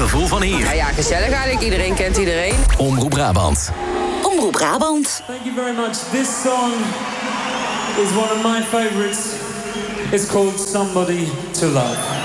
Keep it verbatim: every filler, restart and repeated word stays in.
gevoel van hier. Ja, ja, gezellig eigenlijk. Iedereen kent iedereen. Omroep Brabant. Omroep Brabant. Thank you very much. This song is one of my favorites. It's called Somebody to Love.